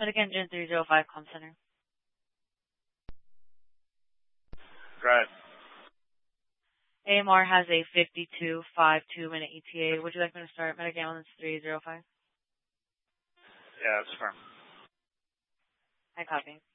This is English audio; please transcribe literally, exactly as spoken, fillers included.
Medic Engine three zero five, comm center. Right. A M R has a fifty-two five two minute E T A. Would you like me to start Medic Ambulance three zero five? Yeah, that's firm. I copy.